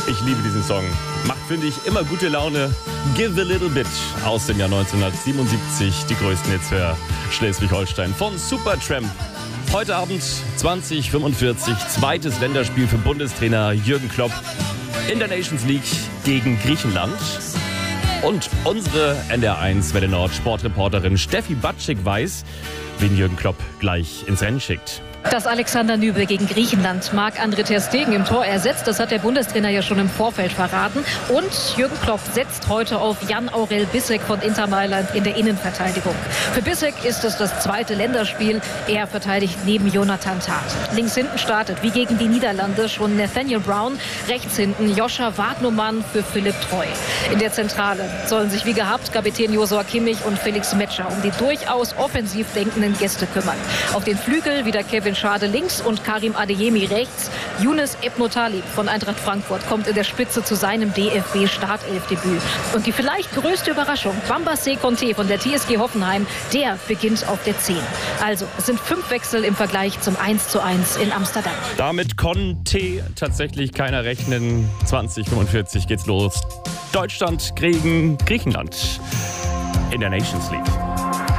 Ich liebe diesen Song. Macht, finde ich, immer gute Laune. Give a Little Bit aus dem Jahr 1977. Die größten Hits für Schleswig-Holstein von Supertramp. Heute Abend 20:45, zweites Länderspiel für Bundestrainer Jürgen Klopp in der Nations League gegen Griechenland. Und unsere NDR1 Welle Nord Sportreporterin Steffi Batschik weiß, wen Jürgen Klopp gleich ins Rennen schickt. Dass Alexander Nübel gegen Griechenland Marc-André ter Stegen im Tor ersetzt, das hat der Bundestrainer ja schon im Vorfeld verraten. Und Jürgen Klopp setzt heute auf Jan-Aurel Bissek von Inter Mailand in der Innenverteidigung. Für Bissek ist es das zweite Länderspiel. Er verteidigt neben Jonathan Tah. Links hinten startet, wie gegen die Niederlande, schon Nathaniel Brown. Rechts hinten Joscha Wagnumann für Philipp Treu. In der Zentrale sollen sich wie gehabt Kapitän Josua Kimmich und Felix Metscher um die durchaus offensiv denkenden Gäste kümmern. Auf den Flügel wieder Kevin Schade links und Karim Adeyemi rechts. Younes Ebnotalib von Eintracht Frankfurt kommt in der Spitze zu seinem DFB-Startelfdebüt. Und die vielleicht größte Überraschung, Bambassé Conté von der TSG Hoffenheim, der beginnt auf der 10. Also, es sind 5 Wechsel im Vergleich zum 1:1 in Amsterdam. Damit konnte tatsächlich keiner rechnen. 20:45 geht's los. Deutschland gegen Griechenland in der Nations League.